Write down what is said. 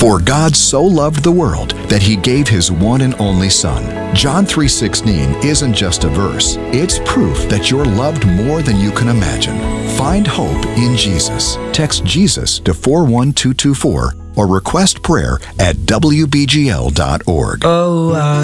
For God so loved the world that he gave his one and only Son. John 3:16 isn't just a verse. It's proof that you're loved more than you can imagine. Find hope in Jesus. Text Jesus to 41224 or request prayer at wbgl.org. Oh,